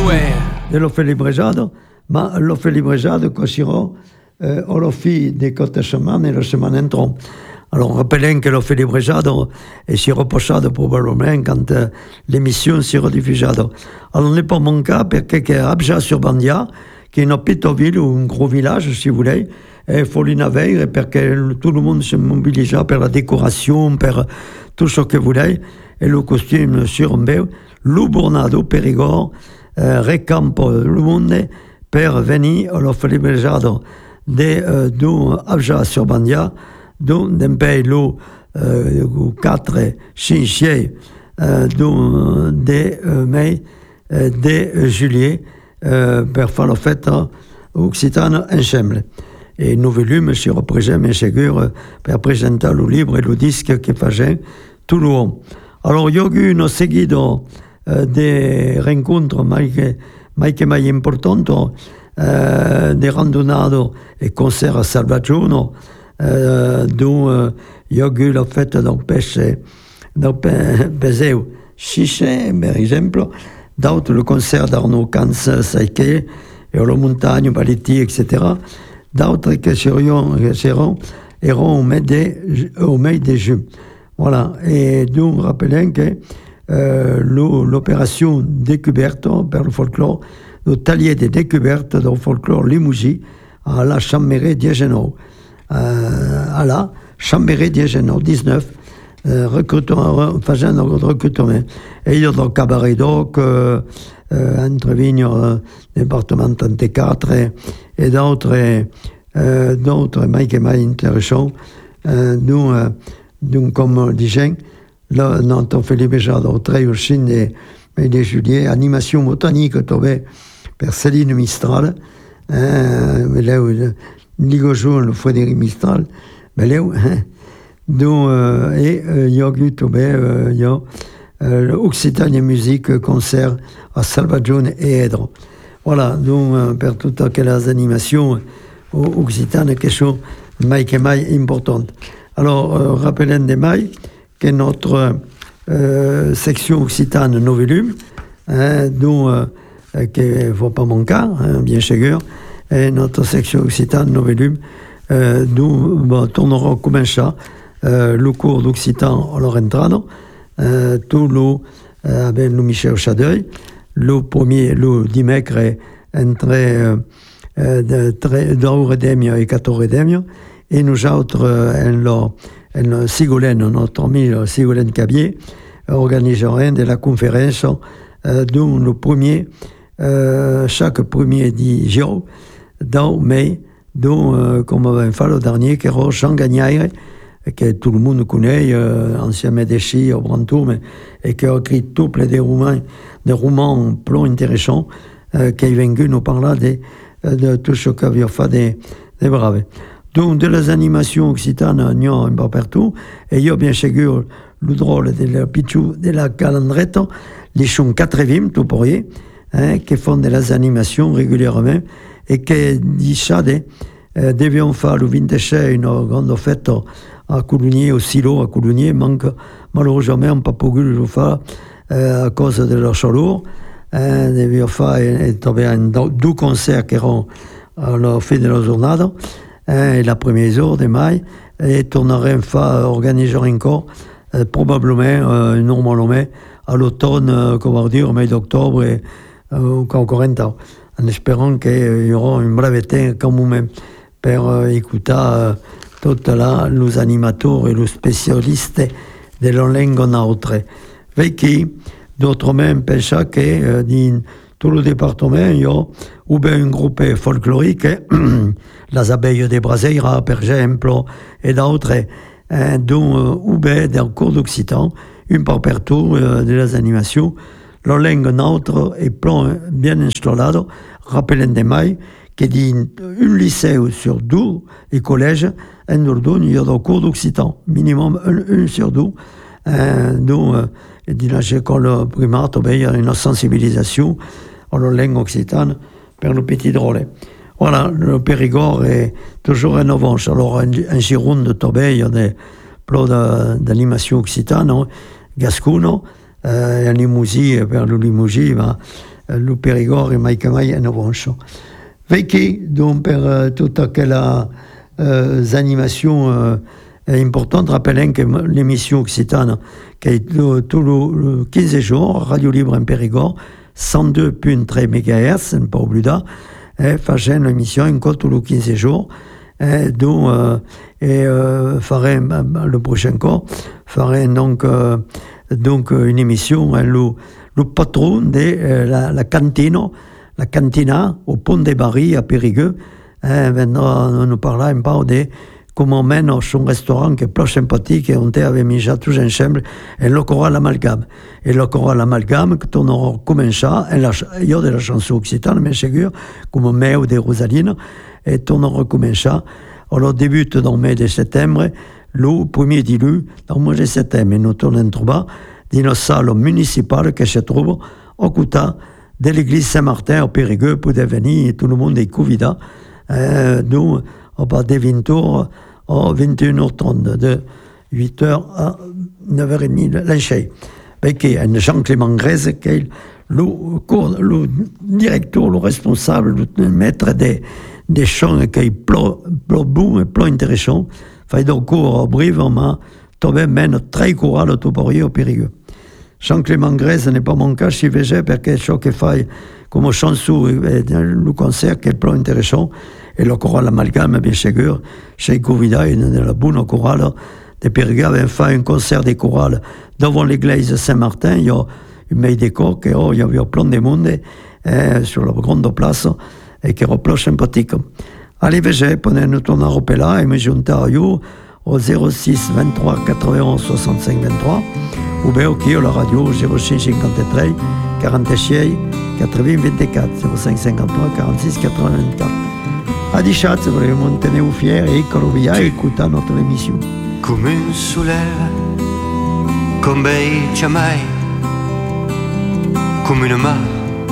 dello felibrejado, ma lo felibrejado cosirò lo fi de cotte settimane e la settimana entrò. Alors, rappelons que lo felibrejado si reposado probablement quand l'émission si rediffusado. Alors, n'est pas mon cas, perché che Abja sur Bandia, qui est une petite ville ou un gros village, si vous voulez, il faut l'inavere perché tout le monde se mobilisa per la décoration, per tout ce que vous voulez, et le costume sur un peu, l'Ubornado, Périgord, recampo le monde per venir allo felibrejado d'un Abja sur Bandia, d'un pays lo 4, 5, 6 de mai, de juillet, per fare la festa occitana insieme. E noi volume si rappresentiamo sicuro per presentare il libro e il disco che facciamo tutto l'uomo. Alors, io ho un seguito di rincontri mai importanti, di randonate e concerti a Salvaggiuno, dove io ho la festa del Peseu Chiche, per esempio, d'autres le concert d'Arnaud Cannes, Saïké, et la montagne, Baliti, etc. D'autres qui seront au mai de juin. Voilà. Et nous rappelons que l'opération découverte per le folklore, le talier de découverte du folklore Limousin à la Chambéry d'Agenau. À la Chambéry d'Agenau, 19. Faisant un recrutement. Et il y a le cabaret d'Oc, entre Vignes, département 34, et d'autres mai intéressants. Nous, comme disons, là, nous avons fait les béjades au 13 de juillet, animation botanique, tombée par Céline Mistral, Ligojour, le Frédéric Mistral, mais là, et il y a eu l'Occitanie Musique concert à Salvaggione et Edro. Voilà, donc per toutes aquelles animations occitanes, quelque chose mai important. Alors, rappelons de mai que notre section occitane Novelum, dont qui ne va pas manquer, bien sûr, et notre section occitane Novelum, nous tournerons comme ça. Le cours d'occitan à l'Orentrano, tout avec le Michel Chadeuil, le premier, le dimanche, entre 12 demio et 14 demio, et nous autres, en Sigolène, notre ami Sigolène Cabier, organiserons de la conférence dont le premier, chaque premier 10 jours, dans mai, dont, comme on va faire le dernier, qui est Jean Gagnaire, que tout le monde connaît, ancien médecin au Brantour, et qui a écrit tout plein de romans plutôt intéressants, qui est venu nous parler de tout ce qu'avait fait des braves. Donc, de les animations occitanes, il y a un peu partout, et il y a bien sûr le drôle de la Pichou, de la Calandrette, les sont 80, tout pourriez, qui font de les animations régulièrement, et qui disent ça, devions faire le 26 une grande fête à Coulugny, au silo à Coulugny, manque malheureusement on n'a pas pu le faire à cause de leur chaleur. Devions faire deux concerts qui seront à la fin de la journée, et la première jour de mai, et tournerons faire organiser encore probablement normalement à l'automne, comment dire, au mois d'octobre et encore un temps, en espérant qu'il y aura une brève temps quand même pour écouter tous les animateurs et les spécialistes de la langue neutre. Qui, d'autres même, pensent que dans tout le département, il y a ou bien un groupe folklorique, les abeilles de Braseira, par exemple, et d'autres, dont, ou bien dans le cours d'occitan, une par partout de les animations. La langue neutre est bien installée, rappelons de mai, que dans un lycée sur 2 et collège, en Dordogne, il y a des cours d'occitan, minimum un sur 2. Donc, dans l'école primaire, il y a une sensibilisation à la langue occitane pour le petit drôle. Voilà, le Périgord est toujours en avance. Alors, en Gironde, il y a des plans d'animation occitane, gascoune, en Limousin, vers le Limousin, lo Périgord e mai che mai è Novoncho. Vecchi, donc per tutta quella animation importante, rappelons que l'émission occitane qui est tous les 15 jours, Radio Libre en Périgord, 102.3 MHz, ne pas oublier ça, faisait une émission encore tous les 15 jours, dont ferait le prochain cours, ferait donc une émission, le patron de la cantina au Pont des Barils à Périgueux, vendra nous parler un peu de comment mène son restaurant qui est plus sympathique et on avait mis tous ensemble et le choral amalgame. Et le choral amalgame, que on aura commencé, il y a de la chanson occitane, mais c'est sûr, comme Méo de Rosaline, et on aura commencé. Alors, débute dans le mois de septembre, le premier dilu, dans le mois de septembre, nous tournons trouver dans une salle municipale qui se trouve au côté de l'église Saint-Martin au Périgueux pour devenir tout le monde est convidat. Nous, on va des 20 heures à 21h30, de 8h à 9h30, l'enchée. Perché è Jean-Clément Grèze qui est le directeur, le responsable, le maître des chants qui est plus bon et plus intéressant. Fait donc au Brive, on m'a trouvé même très courant au Porier au Périgueux. Jean-Clément Grèze n'est pas mon cas, si je perché ciò che fai come chanson le concert qui est plus intéressant et le choral amalgame bien sûr chez Covida nella buona chorale de Périgueux avait fait un concert de chorale devant l'église Saint-Martin. Il y a un meilleur décor que il y avait plein de monde sur la grande place et qui era plus sympathique. Allez, vegé, prenez-nous ton là et me junter à vous au 06 23 91 65 23 ou bien ok la radio 06 53 46 80 24 05 53 46 84. A diciat, vogliamo tenervi fieri e via e écouter notre émission. Come un soleil, come bei ciamai, come una mano